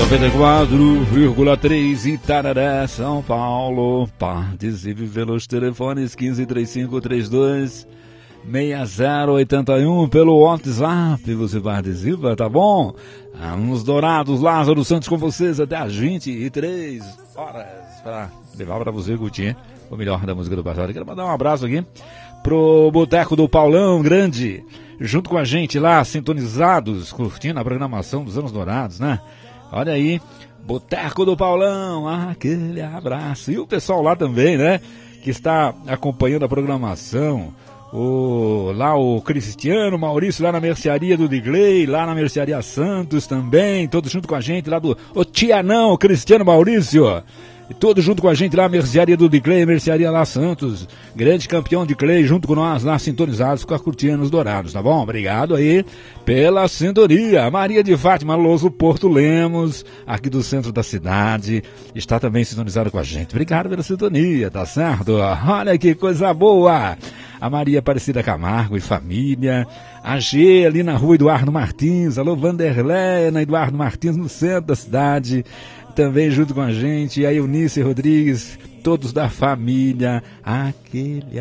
94,3 Itararé, São Paulo. Participe pelos telefones 1535326081, pelo WhatsApp você participa, tá bom? Nos Dourados, Lázaro Santos com vocês até às 23 horas para levar para você curtir o melhor da música do passado. Quero mandar um abraço aqui pro Boteco do Paulão Grande, junto com a gente lá, sintonizados, curtindo a programação dos Anos Dourados, né? Olha aí, Boteco do Paulão, aquele abraço. E o pessoal lá também, né, que está acompanhando a programação. Lá o Cristiano, Maurício, lá na mercearia do Digley, lá na mercearia Santos também, todos junto com a gente lá do... Ô Tianão, Cristiano, Maurício, e todos junto com a gente lá, a mercearia do Digley, mercearia lá Santos, grande campeão de Clay, junto com nós lá sintonizados com a curtindo os Dourados, tá bom? Obrigado aí pela sintonia. Maria de Fátima Louso, Porto Lemos, aqui do centro da cidade, está também sintonizado com a gente. Obrigado pela sintonia, tá certo? Olha que coisa boa! A Maria Aparecida Camargo e família, a G ali na rua Eduardo Martins, alô Vanderlei, na Eduardo Martins, no centro da cidade, também junto com a gente, a Eunice Rodrigues, todos da família, aquele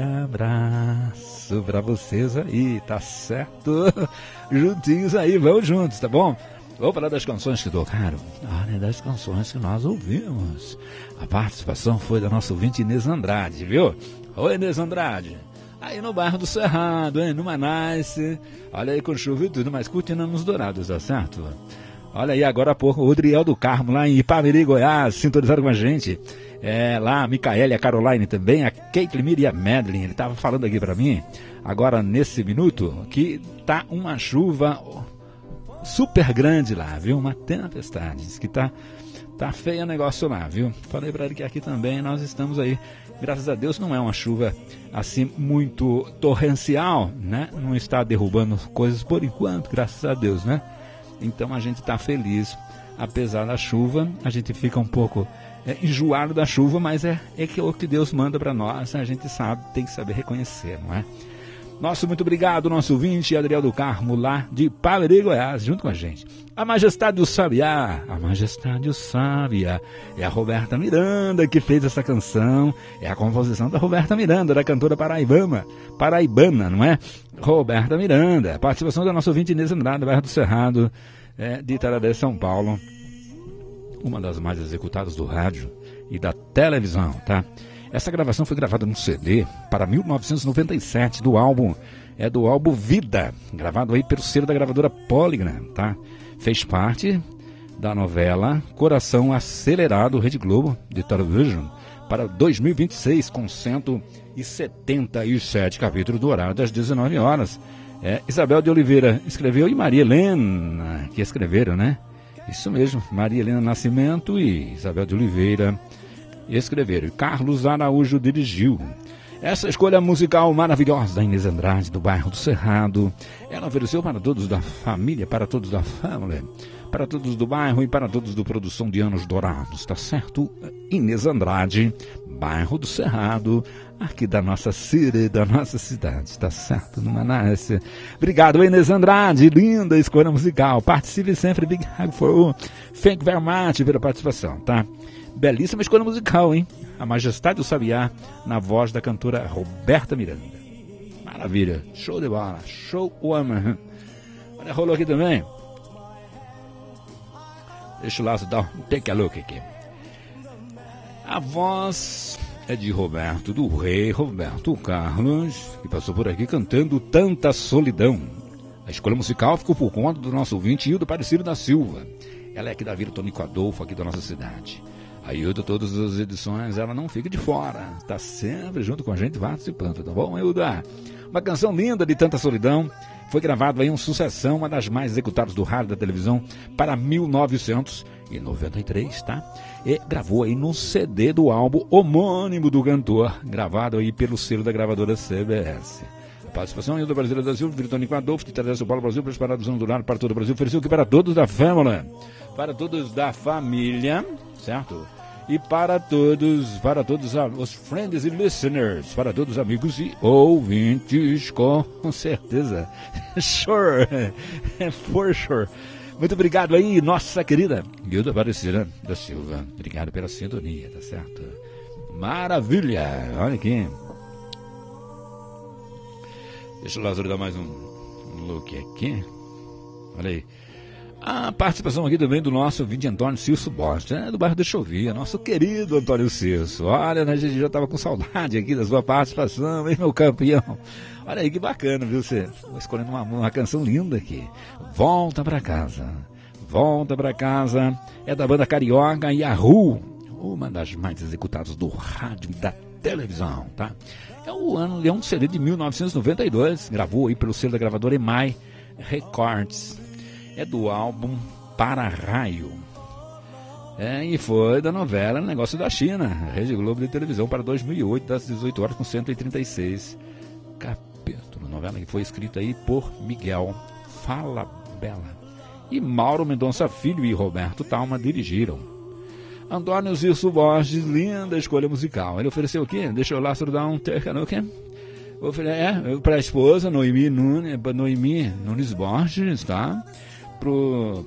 abraço pra vocês aí, tá certo? Juntinhos aí, vamos juntos, tá bom? Vou falar das canções que tocaram. Olha, das canções que nós ouvimos. A participação foi da nossa ouvinte Inês Andrade, viu? Oi, Inês Andrade. Aí no bairro do Cerrado, hein? No Manaus. Olha aí com chuva e tudo, mas curtindo nos Dourados, tá certo? Olha aí agora há pouco o Rodriel do Carmo, lá em Ipameri, Goiás, sintonizado com a gente. Lá a Micaela e a Caroline também, a Caitlyn e a Madeline. Ele estava falando aqui para mim, agora nesse minuto, que tá uma chuva super grande lá, viu? Uma tempestade. Diz que tá feio o negócio lá, viu? Falei para ele que aqui também nós estamos aí. Graças a Deus não é uma chuva assim muito torrencial, né? Não está derrubando coisas por enquanto, graças a Deus, né? Então a gente está feliz, apesar da chuva, a gente fica um pouco enjoado da chuva, mas é que o que Deus manda para nós, a gente sabe, tem que saber reconhecer, não é? Nosso muito obrigado, nosso ouvinte, Adriel do Carmo, lá de Palmeiras, Goiás, junto com a gente. A Majestade do Sabiá, é a Roberta Miranda que fez essa canção, é a composição da Roberta Miranda, da cantora paraibana, não é? Roberta Miranda, participação da nossa ouvinte Inês Andrade, bairro do Cerrado, de Itararé, São Paulo, uma das mais executadas do rádio e da televisão, tá? Essa gravação foi gravada num CD para 1997 do álbum Vida, gravado aí pelo selo da gravadora Polygram, tá? Fez parte da novela Coração Acelerado, Rede Globo, de television, para 2026, com 177 capítulos do horário das 19 horas. Isabel de Oliveira escreveu e Maria Helena que escreveram, né? Isso mesmo, Maria Helena Nascimento e Isabel de Oliveira escreveram. Carlos Araújo dirigiu. Essa escolha musical maravilhosa da Inês Andrade, do bairro do Cerrado, ela ofereceu para todos da família, para todos da família, para todos do bairro e para todos do Produção de Anos Dourados, tá certo? Inês Andrade, bairro do Cerrado, aqui da nossa cidade, tá certo? No Manaus. Obrigado, Inês Andrade, linda escolha musical. Participe sempre, big hug for you. Thank you very much pela participação, tá? Belíssima escolha musical, hein? A Majestade do Sabiá, na voz da cantora Roberta Miranda. Maravilha, show de bola, show woman. Olha, rolou aqui também. Deixa o Laço dar um take a look aqui. A voz é de Roberto, do rei Roberto Carlos, que passou por aqui cantando Tanta Solidão. A escolha musical ficou por conta do nosso ouvinte Hildo Aparecido da Silva. Ela é aqui da Vila Tonico Adolfo, aqui da nossa cidade. A Hilda, todas as edições, ela não fica de fora. Está sempre junto com a gente, participando, tá bom, Hilda? Uma canção linda de Tanta Solidão. Foi gravado aí uma sucessão, uma das mais executadas do rádio e da televisão, para 1993, tá? E gravou aí no CD do álbum homônimo do cantor, gravado aí pelo selo da gravadora CBS. A participação Hilda Brasileira da Silva, Vila Tonico Adolfo, de Itararé, São Paulo, Brasil, para os parados do lado, para todo o Brasil, ofereceu aqui para todos da família, certo? E para todos os friends e listeners, para todos os amigos e ouvintes, com certeza, sure, for sure. Muito obrigado aí, nossa querida Guilda Aparecida da Silva. Obrigado pela sintonia, tá certo? Maravilha! Olha aqui. Deixa o Lázaro dar mais um look aqui. Olha aí. A participação aqui também do nosso ouvinte Antônio Cirso Borges, do bairro de Chovia, nosso querido Antônio Cirso. Olha, a gente já estava com saudade aqui da sua participação, hein, meu campeão? Olha aí que bacana, viu? Você escolhendo uma canção linda aqui. Volta pra casa. Volta pra casa. É da banda Carioca Yahoo, uma das mais executadas do rádio e da televisão, tá? É um CD de 1992, gravou aí pelo selo da gravadora EMI Records. É do álbum Para Raio. E foi da novela Negócio da China, Rede Globo de televisão, para 2008, das 18 horas com 136 capítulos. Novela que foi escrita aí por Miguel Falabella. E Mauro Mendonça Filho e Roberto Talma dirigiram. Antônio Cirso Borges, linda escolha musical. Ele ofereceu o quê? Deixa o Lázaro dar um tercano, o quê? Para a esposa, Noemi Nunes Borges, tá? Pro